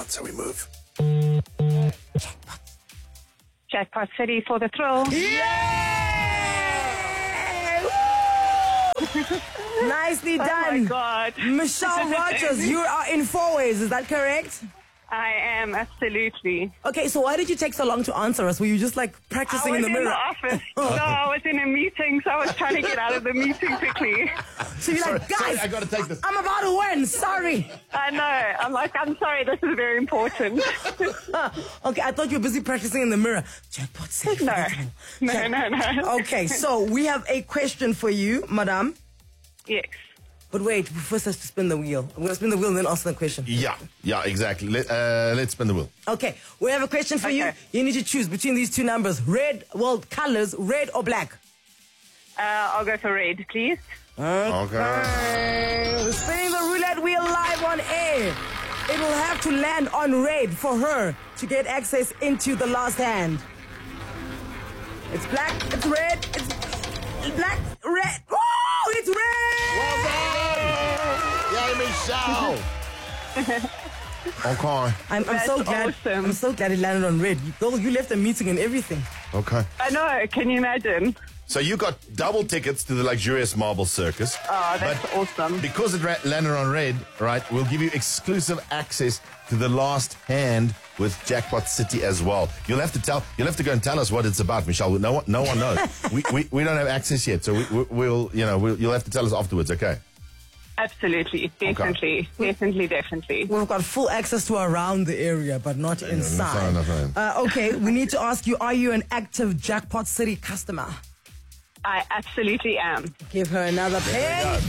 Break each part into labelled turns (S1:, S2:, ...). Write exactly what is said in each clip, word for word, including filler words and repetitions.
S1: jackpot, so we move.
S2: Jackpot.
S3: Jackpot City for the thrill.
S2: Nicely
S3: Oh
S2: done.
S3: my God.
S2: Michelle Rogers, you are in four ways, is that correct?
S3: I am, absolutely.
S2: Okay, so why did you take so long to answer us? Were you just like practicing
S3: I was
S2: in the mirror?
S3: in the office. No, I was in a meeting, so I was trying to get out of the meeting quickly.
S2: So you're
S1: Sorry,
S2: like, guys,
S1: sorry, I gotta take this.
S2: I'm about to win. Sorry.
S3: I know. I'm like, I'm sorry, this is very important.
S2: Okay, I thought you were busy practicing in the mirror. Jackpot City.
S3: No. No, no, no.
S2: Okay, so we have a question for you, madam.
S3: Yes.
S2: But wait, we first have to spin the wheel. I'm going to spin the wheel and then answer the question.
S1: Yeah, yeah, exactly. Let, uh, let's spin the wheel.
S2: Okay, we have a question for you.
S3: Okay.
S2: You need to choose between these two numbers. Red, well, colors, red or black.
S3: Uh, I'll go for red, please.
S1: Okay.
S2: We're spinning the roulette wheel live on air. It will have to land on red for her to get access into the last hand. It's black, it's red, it's black, red. Oh, it's red!
S1: Well done! Yay, Michelle! Okay.
S2: I'm, I'm so
S3: That's
S2: glad.
S3: awesome.
S2: I'm so glad it landed on red. You, girl, you left a meeting and everything.
S1: Okay.
S3: I know, can you imagine?
S1: So you got double tickets to the luxurious marble circus.
S3: Oh, that's
S1: But
S3: awesome.
S1: Because it ra- landed on red, right, we'll give you exclusive access to the last hand with Jackpot City as well. You'll have to tell, you'll have to go and tell us what it's about, Michelle. No one, no one knows. we, we we don't have access yet, so we, we, we'll, you know, we'll, you'll have to tell us afterwards, okay?
S3: Absolutely, definitely, definitely, definitely.
S2: We've got full access to around the area, but not inside.
S1: no, no, no.
S2: Uh, okay, we need to ask you, are you an active Jackpot City customer?
S3: I absolutely am.
S2: Give her another pin.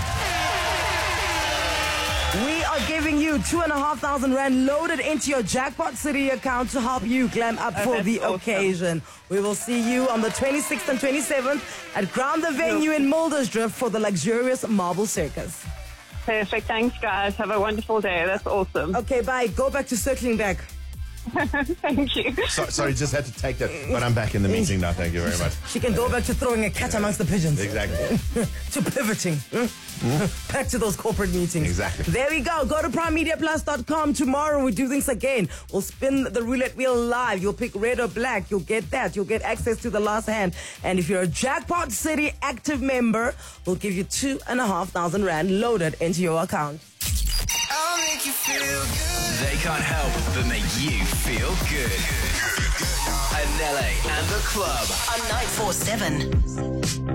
S2: We are giving you two and a half thousand rand loaded into your Jackpot City account to help you glam up
S3: Oh,
S2: for
S3: that's
S2: the
S3: awesome.
S2: occasion. We will see you on the twenty-sixth and twenty-seventh at Ground the Venue in Muldersdrift for the luxurious Marble Circus.
S3: Perfect. Thanks, guys. Have a wonderful day. That's awesome.
S2: Okay, bye. Go back to circling back.
S3: Thank you.
S1: So, sorry, just had to take that, but I'm back in the meeting now. Thank you very much.
S2: She can go back to throwing a cat amongst the pigeons.
S1: Exactly.
S2: To pivoting. Back to those corporate meetings.
S1: Exactly.
S2: There we go. Go to prime media plus dot com. Tomorrow we do things again. We'll spin the roulette wheel live. You'll pick red or black. You'll get that. You'll get access to the last hand. And if you're a Jackpot City active member, we'll give you two and a half thousand rand loaded into your account.
S4: I'll make you feel good.
S5: They can't help but make you feel good. Anele and the club.
S6: On nine four seven.